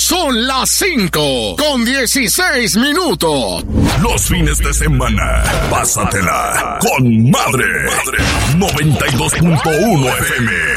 Son las 5:16. Los fines de semana, pásatela con madre. 92.1 FM.